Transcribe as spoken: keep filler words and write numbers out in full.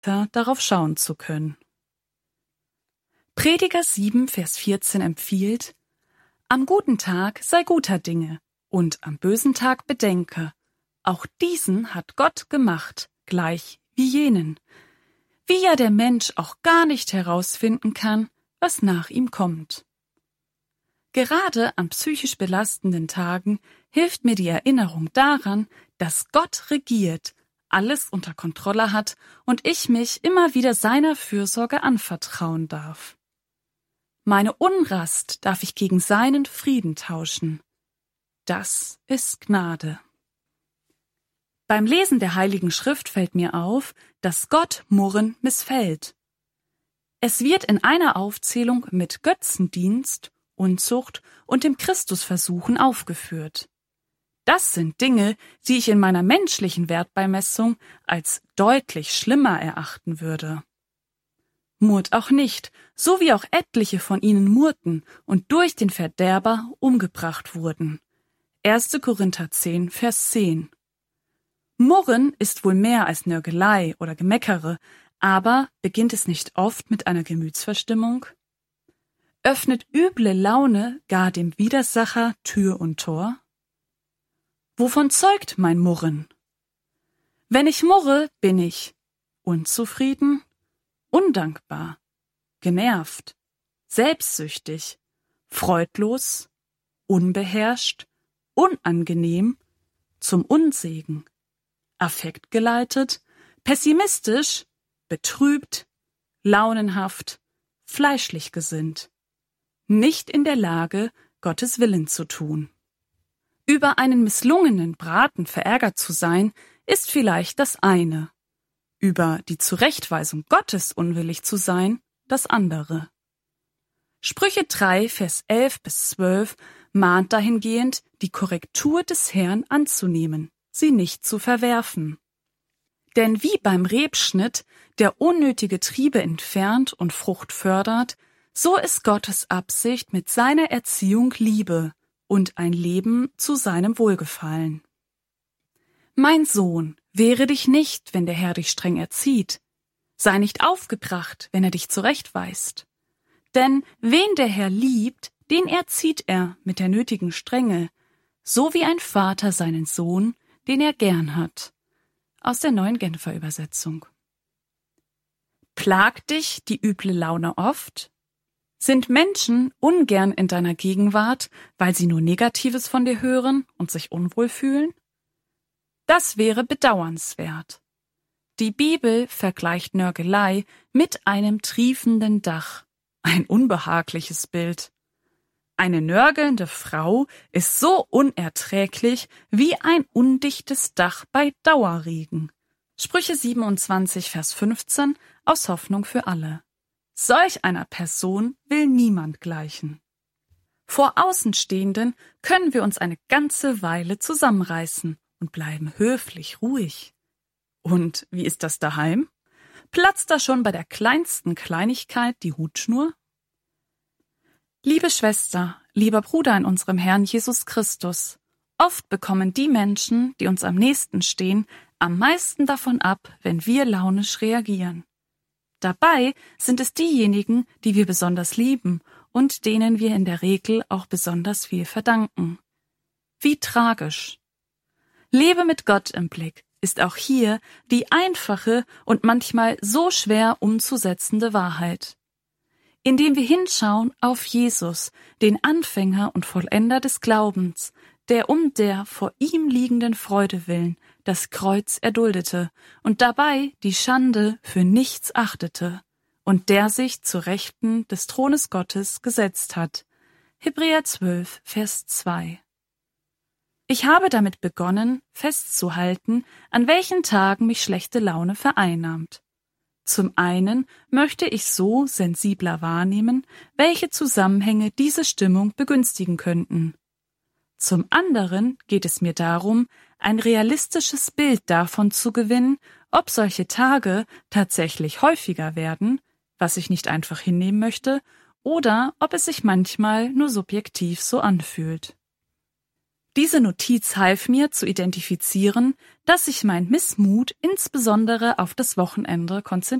darauf schauen zu können. Prediger sieben, Vers vierzehn empfiehlt: Am guten Tag sei guter Dinge und am bösen Tag bedenke, auch diesen hat Gott gemacht, gleich wie jenen. Wie ja der Mensch auch gar nicht herausfinden kann, was nach ihm kommt. Gerade an psychisch belastenden Tagen hilft mir die Erinnerung daran, dass Gott regiert, alles unter Kontrolle hat und ich mich immer wieder seiner Fürsorge anvertrauen darf. Meine Unrast darf ich gegen seinen Frieden tauschen. Das ist Gnade. Beim Lesen der Heiligen Schrift fällt mir auf, dass Gott Murren missfällt. Es wird in einer Aufzählung mit Götzendienst, Unzucht und dem Christusversuchen aufgeführt. Das sind Dinge, die ich in meiner menschlichen Wertbeimessung als deutlich schlimmer erachten würde. Murrt auch nicht, so wie auch etliche von ihnen murrten und durch den Verderber umgebracht wurden. erster Korinther zehn, Vers zehn. Murren ist wohl mehr als Nörgelei oder Gemeckere, aber beginnt es nicht oft mit einer Gemütsverstimmung? Öffnet üble Laune gar dem Widersacher Tür und Tor? Wovon zeugt mein Murren? Wenn ich murre, bin ich unzufrieden, undankbar, genervt, selbstsüchtig, freudlos, unbeherrscht, unangenehm, zum Unsegen, affektgeleitet, pessimistisch, betrübt, launenhaft, fleischlich gesinnt, nicht in der Lage, Gottes Willen zu tun. Über einen misslungenen Braten verärgert zu sein, ist vielleicht das eine. Über die Zurechtweisung Gottes unwillig zu sein, das andere. Sprüche drei, Vers elf bis zwölf mahnt dahingehend, die Korrektur des Herrn anzunehmen, sie nicht zu verwerfen. Denn wie beim Rebschnitt, der unnötige Triebe entfernt und Frucht fördert, so ist Gottes Absicht mit seiner Erziehung Liebe und ein Leben zu seinem Wohlgefallen. Mein Sohn, wehre dich nicht, wenn der Herr dich streng erzieht. Sei nicht aufgebracht, wenn er dich zurechtweist. Denn wen der Herr liebt, den erzieht er mit der nötigen Strenge, so wie ein Vater seinen Sohn, den er gern hat. Aus der Neuen Genfer Übersetzung. Plagt dich die üble Laune oft? Sind Menschen ungern in deiner Gegenwart, weil sie nur Negatives von dir hören und sich unwohl fühlen? Das wäre bedauernswert. Die Bibel vergleicht Nörgelei mit einem triefenden Dach, ein unbehagliches Bild. Eine nörgelnde Frau ist so unerträglich wie ein undichtes Dach bei Dauerregen. Sprüche siebenundzwanzig, Vers fünfzehn aus Hoffnung für alle. Solch einer Person will niemand gleichen. Vor Außenstehenden können wir uns eine ganze Weile zusammenreißen und bleiben höflich ruhig. Und wie ist das daheim? Platzt da schon bei der kleinsten Kleinigkeit die Hutschnur? Liebe Schwester, lieber Bruder in unserem Herrn Jesus Christus, oft bekommen die Menschen, die uns am nächsten stehen, am meisten davon ab, wenn wir launisch reagieren. Dabei sind es diejenigen, die wir besonders lieben und denen wir in der Regel auch besonders viel verdanken. Wie tragisch. Lebe mit Gott im Blick ist auch hier die einfache und manchmal so schwer umzusetzende Wahrheit. Indem wir hinschauen auf Jesus, den Anfänger und Vollender des Glaubens, der um der vor ihm liegenden Freude willen das Kreuz erduldete und dabei die Schande für nichts achtete und der sich zur Rechten des Thrones Gottes gesetzt hat. Hebräer zwölf, Vers zwei. Ich habe damit begonnen, festzuhalten, an welchen Tagen mich schlechte Laune vereinnahmt. Zum einen möchte ich so sensibler wahrnehmen, welche Zusammenhänge diese Stimmung begünstigen könnten. Zum anderen geht es mir darum, ein realistisches Bild davon zu gewinnen, ob solche Tage tatsächlich häufiger werden, was ich nicht einfach hinnehmen möchte, oder ob es sich manchmal nur subjektiv so anfühlt. Diese Notiz half mir zu identifizieren, dass sich mein Missmut insbesondere auf das Wochenende konzentriert.